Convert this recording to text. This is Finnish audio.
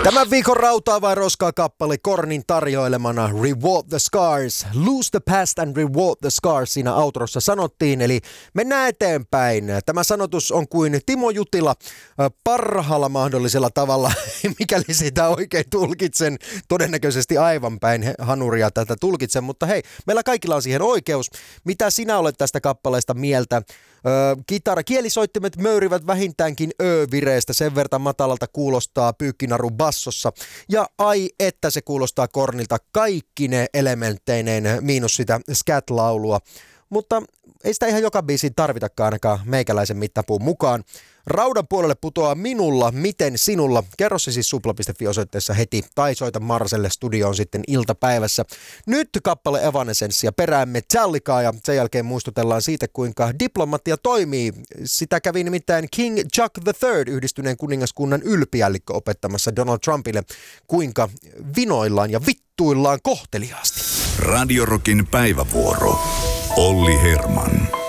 Tämän viikon rautaa vai roskaa kappale Kornin tarjoilemana Reward the Scars, Lose the Past and Reward the Scars siinä outrossa sanottiin, eli mennään eteenpäin. Tämä sanotus on kuin Timo Jutila parhaalla mahdollisella tavalla, mikäli sitä oikein tulkitsen, todennäköisesti aivan päin hanuria tätä tulkitsen, mutta hei, meillä kaikilla on siihen oikeus. Mitä sinä olet tästä kappaleesta mieltä? Kielisoittimet möyrivät vähintäänkin ö-vireestä, sen verran matalalta kuulostaa pyykkinaru bassossa. Ja ai että se kuulostaa Kornilta kaikki ne elementteineen miinus sitä scat-laulua. Mutta ei sitä ihan joka biisiin tarvitakaan ainakaan meikäläisen mittapuun mukaan. Raudan puolelle putoaa minulla, miten sinulla. Kerro se siis supla.fi-osoitteessa heti tai soita Marselle studioon sitten iltapäivässä. Nyt kappale Evanescence ja perään Metallicaa ja sen jälkeen muistutellaan siitä, kuinka diplomatia toimii. Sitä kävi nimittäin King Chuck III, Yhdistyneen kuningaskunnan ylpiällikkö, opettamassa Donald Trumpille, kuinka vinoillaan ja vittuillaan kohteliaasti. Radio Rockin päivävuoro. Olli Herman.